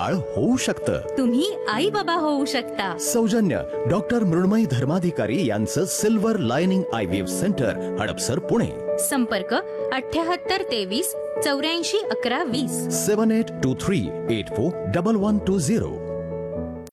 बाळ होऊ शकतं. तुम्ही आई बाबा होऊ शकता. सौजन्य डॉक्टर मृण्मयी धर्माधिकारी यांचं silver lining IVF centre, Hadapsar, Pune. संपर्क 78 23 84 11 20. 7823841120.